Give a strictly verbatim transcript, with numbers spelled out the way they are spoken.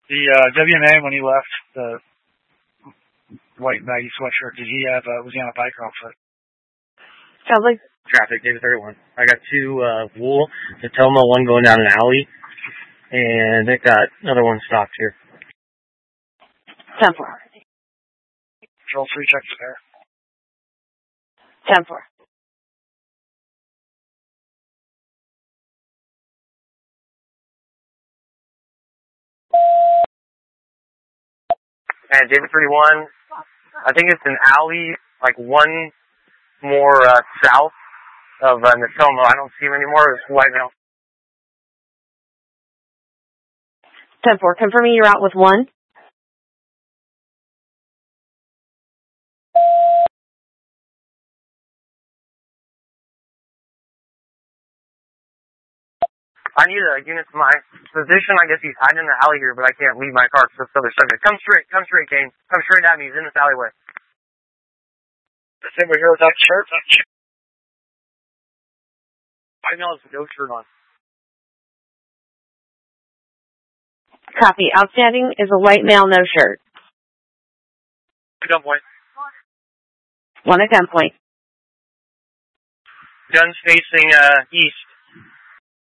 The uh, W M A, when he left the white baggy sweatshirt, did he have, uh, was he on a bike or on foot? Sounds like traffic, David thirty-one. I got two uh, wool, Tacoma, one going down an alley, and I got another one stopped here. ten four. Control three, check the spare. ten four. And David thirty-one, I think it's an alley, like one more uh, south of uh, Natoma. I don't see him anymore. It's white now. ten four, confirming you're out with one. I need a unit to my position. I guess he's hiding in the alley here, but I can't leave my car because it's other subject. Come straight, come straight, Kane. Come straight at me. He's in this alleyway. The same we're here without the shirt? I know it's no shirt on. Copy. Outstanding is a white male, no shirt. Gunpoint. One at gunpoint. Guns facing uh, east.